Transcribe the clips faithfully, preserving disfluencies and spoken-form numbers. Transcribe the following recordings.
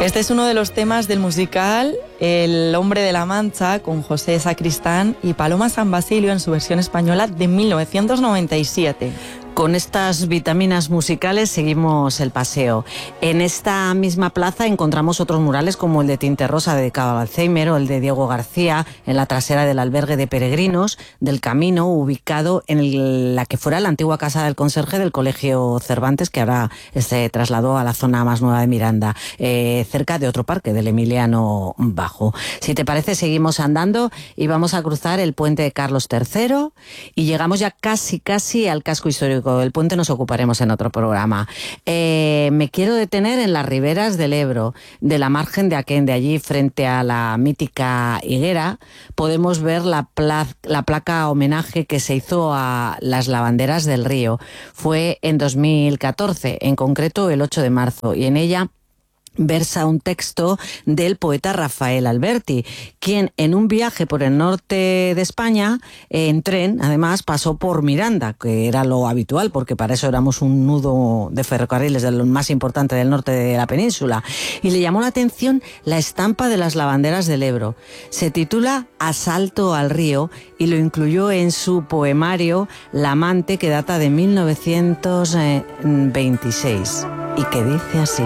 Este es uno de los temas del musical El hombre de la Mancha, con José Sacristán y Paloma San Basilio en su versión española de mil novecientos noventa y siete. Con estas vitaminas musicales seguimos el paseo. En esta misma plaza encontramos otros murales como el de Tinte Rosa dedicado al Alzheimer o el de Diego García en la trasera del albergue de peregrinos del Camino, ubicado en el, la que fuera la antigua casa del conserje del Colegio Cervantes, que ahora se trasladó a la zona más nueva de Miranda, eh, cerca de otro parque, del Emiliano Bajo. Si te parece, seguimos andando y vamos a cruzar el puente de Carlos tercero y llegamos ya casi, casi al casco histórico. El puente nos ocuparemos en otro programa. Eh, me quiero detener en las riberas del Ebro, de la margen de Aquén, de allí frente a la mítica higuera, podemos ver la, pla la placa homenaje que se hizo a las lavanderas del río. Fue en dos mil catorce, en concreto el ocho de marzo, y en ella versa un texto del poeta Rafael Alberti, quien en un viaje por el norte de España, en tren, además, pasó por Miranda, que era lo habitual, porque para eso éramos un nudo de ferrocarriles de lo más importante del norte de la península, y le llamó la atención la estampa de las lavanderas del Ebro. Se titula Asalto al río y lo incluyó en su poemario La amante, que data de mil novecientos veintiséis, y que dice así: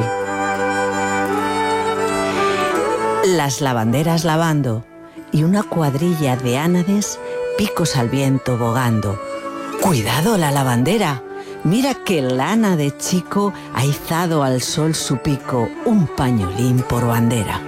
las lavanderas lavando y una cuadrilla de ánades, picos al viento bogando. ¡Cuidado la lavandera! Mira que lana de chico ha izado al sol su pico, un pañolín por bandera.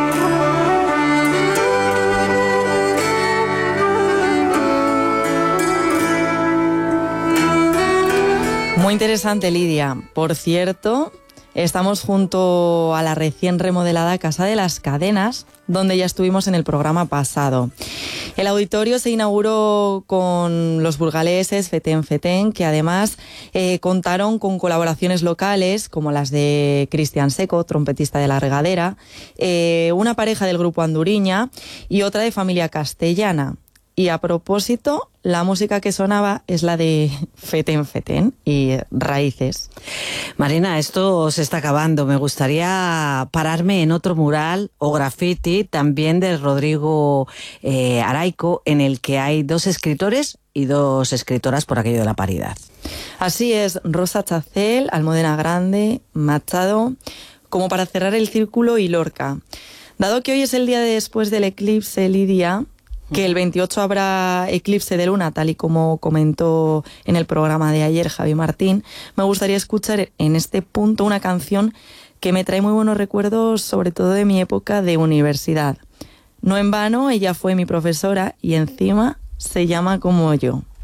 Muy interesante, Lidia. Por cierto, estamos junto a la recién remodelada Casa de las Cadenas, donde ya estuvimos en el programa pasado. El auditorio se inauguró con los burgaleses Fetén Fetén, que además eh, contaron con colaboraciones locales como las de Cristian Seco, trompetista de La Regadera, eh, una pareja del grupo Anduriña y otra de familia castellana. Y a propósito, la música que sonaba es la de Fetén Fetén y Raíces. Marina, esto se está acabando. Me gustaría pararme en otro mural o graffiti, también de Rodrigo eh, Araico, en el que hay dos escritores y dos escritoras por aquello de la paridad. Así es, Rosa Chacel, Almudena Grande, Machado, como para cerrar el círculo, y Lorca. Dado que hoy es el día después del eclipse, Lidia, que el veintiocho habrá eclipse de luna, tal y como comentó en el programa de ayer Javi Martín, me gustaría escuchar en este punto una canción que me trae muy buenos recuerdos, sobre todo de mi época de universidad. No en vano, ella fue mi profesora y encima se llama como yo.